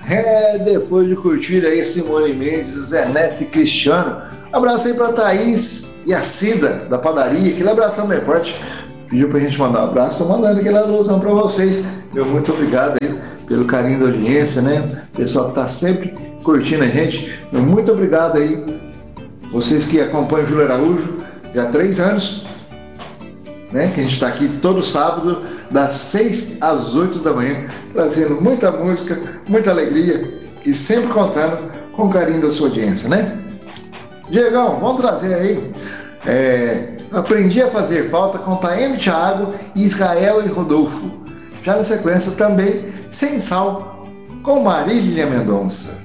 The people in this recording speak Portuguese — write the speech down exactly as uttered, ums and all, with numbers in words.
É, depois de curtir aí Simone Mendes, Zé Neto e Cristiano. Abraço aí pra Thaís e a Cida, da padaria. Aquele abração bem forte. Pediu pra gente mandar um abraço. Tô mandando aquele alusão pra vocês. Meu muito obrigado aí pelo carinho da audiência, né? Pessoal que tá sempre curtindo a gente. Meu muito obrigado aí. Vocês que acompanham o Júlio Araújo já há três anos, né? Que a gente está aqui todo sábado, das seis às oito da manhã, trazendo muita música, muita alegria e sempre contando com o carinho da sua audiência, né? Diegão, vamos trazer aí. É, aprendi a fazer falta com Taeme Thiago, Israel e Rodolfo. Já na sequência também, Sem Sal, com Marília Mendonça.